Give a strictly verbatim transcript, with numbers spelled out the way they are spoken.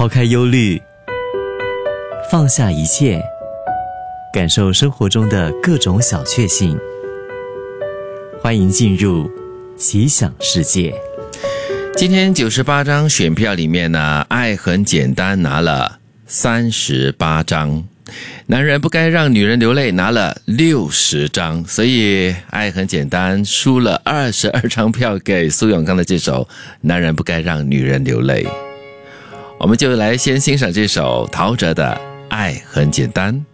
抛开忧虑，放下一切，感受生活中的各种小确幸。欢迎进入奇想世界。 今天九十八张选票里面呢，爱很简单拿了三十八张，男人不该让女人流泪拿了六十张，所以爱很简单输了二十二张票给苏永康的这首男人不该让女人流泪。我们就来先欣赏这首陶喆的爱很简单。